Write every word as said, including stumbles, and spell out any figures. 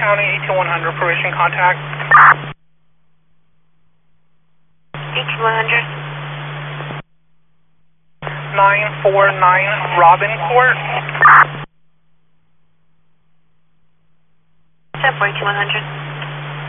County, eighteen one hundred, permission contact. eighteen one hundred. nine four nine Robin Court. ten four eighteen one hundred.